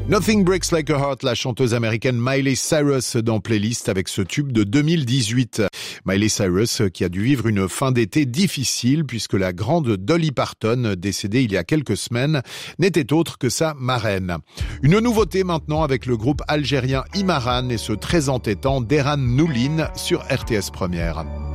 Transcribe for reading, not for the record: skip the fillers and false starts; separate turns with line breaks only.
Nothing Breaks Like a Heart, la chanteuse américaine Miley Cyrus dans Playlist avec ce tube de 2018. Miley Cyrus qui a dû vivre une fin d'été difficile puisque la grande Dolly Parton, décédée il y a quelques semaines, n'était autre que sa marraine. Une nouveauté maintenant avec le groupe algérien Imaran et ce très entêtant Deran Noulin sur RTS Première.